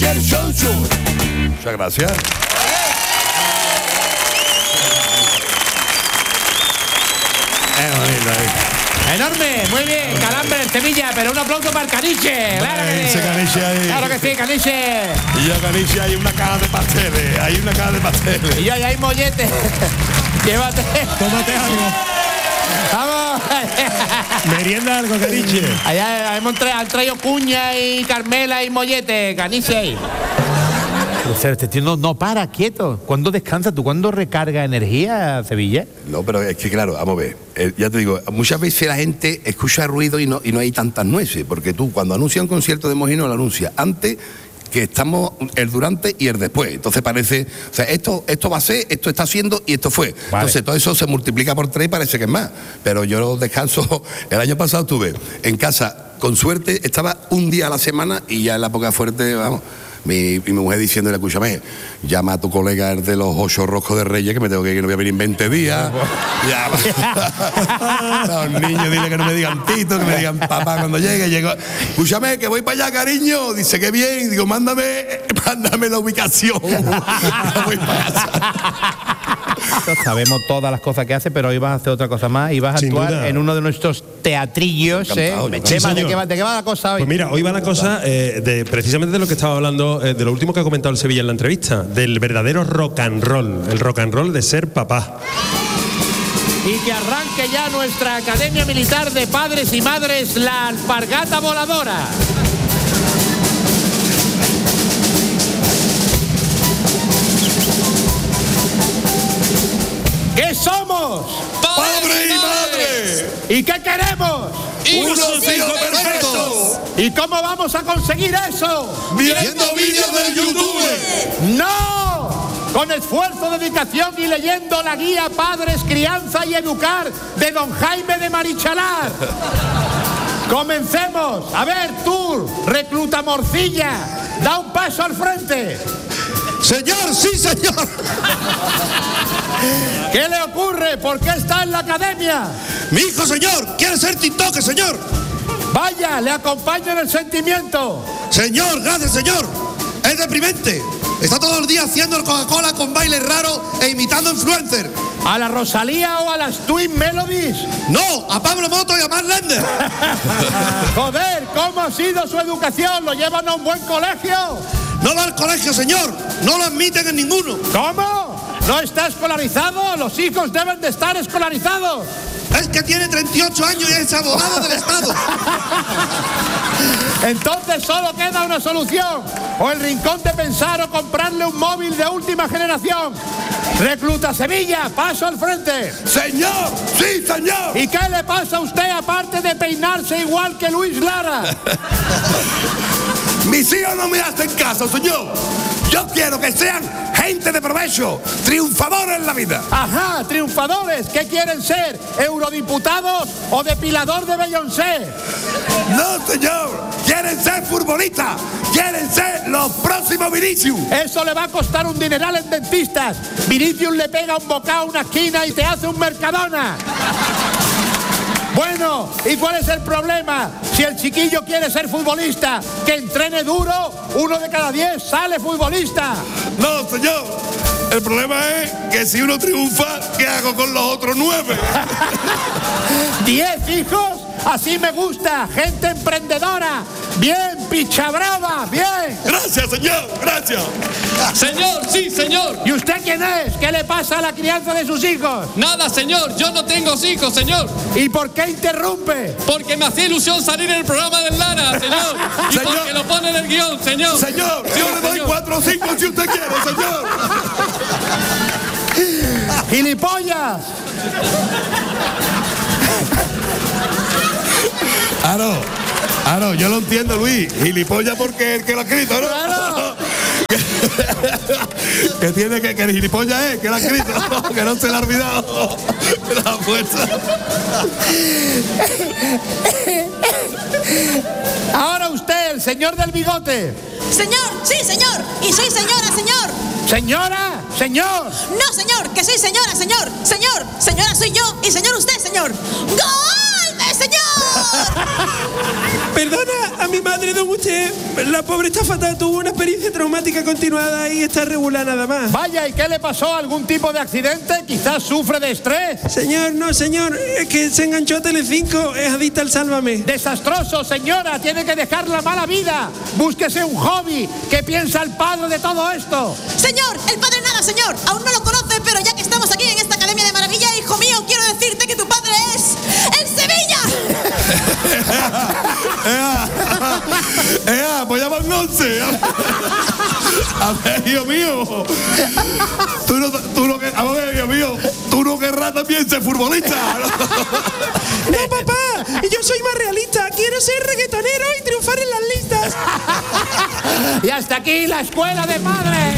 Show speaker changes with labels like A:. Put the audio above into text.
A: el show. Muchas gracias.
B: Enorme, muy bien, Calambre en Sevilla, pero un aplauso para el Caniche. Claro que sí.
A: Caniche ahí.
B: Claro que sí, Caniche.
A: Y ya Caniche hay una caja de pasteles,
B: Y ya hay mollete. Llévate.
C: Tómate algo.
B: Vamos.
C: Merienda algo, Caniche.
B: Allá han traído cuña y Carmela y mollete, Caniche ahí. Pero este tío no para, quieto. ¿Cuándo descansa tú? ¿Cuándo recarga energía, Sevilla?
A: No, pero es que claro, vamos a ver. Ya te digo, muchas veces la gente escucha ruido y no hay tantas nueces, porque tú cuando anuncias un concierto de Mojino lo anuncias antes que estamos el durante y el después. Entonces parece, o sea, esto va a ser, esto está haciendo y esto fue. Vale. Entonces todo eso se multiplica por 3 y parece que es más. Pero yo descanso, el año pasado estuve en casa, con suerte, estaba un día a la semana y ya en la época fuerte, vamos. Mi mujer diciéndole, escúchame, llama a tu colega el de los 8 roscos de Reyes, que me tengo que ir, que no voy a venir en 20 días. Los niños, dile que no me digan Tito, que me digan papá cuando llegue. Llego, escúchame, que voy para allá, cariño. Dice que bien. Digo, mándame la ubicación. Voy para casa.
B: Sabemos todas las cosas que hace, pero hoy vas a hacer otra cosa más y vas a actuar en uno de nuestros teatrillos. ¿De qué va la cosa hoy?
C: Pues mira, hoy va la cosa precisamente de lo que estaba hablando, de lo último que ha comentado el Sevilla en la entrevista, del verdadero rock and roll, el rock and roll de ser papá.
B: Y que arranque ya nuestra Academia Militar de Padres y Madres, la alpargata voladora. ¿Qué somos?
A: ¡Padre y madre!
B: ¿Y qué queremos?
A: ¡Unos hijos perfectos!
B: ¿Y cómo vamos a conseguir eso?
A: ¡Viendo vídeos de YouTube!
B: ¡No! Con esfuerzo, dedicación y leyendo la guía Padres, Crianza y Educar de don Jaime de Marichalar. ¡Comencemos! A ver, tú, recluta morcilla, da un paso al frente.
A: ¡Señor, sí, señor!
B: ¿Qué le ocurre? ¿Por qué está en la academia?
A: Mi hijo, señor, quiere ser TikToker, señor.
B: Vaya, le acompaño en el sentimiento.
A: Señor, gracias, señor. Es deprimente. Está todo el día haciendo el Coca-Cola con bailes raros e imitando influencers.
B: ¿A la Rosalía o a las Twin Melodies?
A: No, a Pablo Moto y a Mark Lender.
B: Joder, ¿cómo ha sido su educación? ¿Lo llevan a un buen colegio?
A: No va al colegio, señor. No lo admiten en ninguno.
B: ¿Cómo? ¿No está escolarizado? Los hijos deben de estar escolarizados.
A: Es que tiene 38 años y es abogado del Estado.
B: Entonces solo queda una solución. O el rincón de pensar o comprarle un móvil de última generación. Recluta Sevilla, paso al frente.
A: Señor, sí, señor.
B: ¿Y qué le pasa a usted aparte de peinarse igual que Luis Lara?
A: Mis hijos no me hacen caso, señor. Yo quiero que sean gente de provecho, triunfadores en la vida.
B: Ajá, triunfadores. ¿Qué quieren ser? ¿Eurodiputados o depilador de Beyoncé?
A: No, señor. Quieren ser futbolistas. Quieren ser los próximos Vinicius.
B: Eso le va a costar un dineral en dentistas. Vinicius le pega un bocado a una esquina y te hace un Mercadona. Bueno, ¿y cuál es el problema? Si el chiquillo quiere ser futbolista, que entrene duro, 1 de cada 10 sale futbolista.
A: No, señor. El problema es que si uno triunfa, ¿qué hago con los otros 9?
B: 10 hijos, así me gusta, gente emprendedora. Bien, picha brava, bien.
A: Gracias, señor, gracias.
D: Señor, sí, señor.
B: ¿Y usted quién es? ¿Qué le pasa a la crianza de sus hijos?
D: Nada, señor, yo no tengo hijos, señor.
B: ¿Y por qué interrumpe?
D: Porque me hacía ilusión salir en el programa del Lara, señor. Y
A: Señor.
D: porque lo pone en el guión, señor.
A: Señor,
D: Sí,
A: yo le doy
D: señor.
A: 4 o 5 si usted quiere, señor.
B: ¡Gilipollas!
A: No, yo lo entiendo, Luis. Gilipollas porque es el que lo ha escrito, ¿no?
B: ¡Claro!
A: Que tiene que el gilipollas es, que lo ha escrito, que no se le ha olvidado la fuerza.
B: Ahora usted, el señor del bigote.
E: Señor, sí, señor. Y soy señora, señor.
B: Señora, señor.
E: No, señor, que soy señora, señor. Señor, señora soy yo y señor usted, señor. ¡Gol, señor!
C: Perdona a mi madre, don usted. La pobre está fatal, tuvo una experiencia traumática continuada y está regular nada más.
B: Vaya, ¿y qué le pasó? ¿Algún tipo de accidente? Quizás sufre de estrés.
C: Señor, no, señor, es que se enganchó a Telecinco, es adicta al Sálvame.
B: Desastroso, señora, tiene que dejar la mala vida. Búsquese un hobby. ¿Qué piensa el padre de todo esto?
E: Señor, el padre nada, señor. Aún no lo conoce, pero ya que estamos aquí en esta Academia de Maravilla, hijo mío, quiero decirte que tu padre es el Sevilla.
A: Pues ya van 11. A ver, hijo mío. A ver, hijo mío. Tú no querrás también ser futbolista.
C: No, papá, yo soy más realista. Quiero ser reggaetonero y triunfar en las listas.
B: Y hasta aquí la escuela de padres.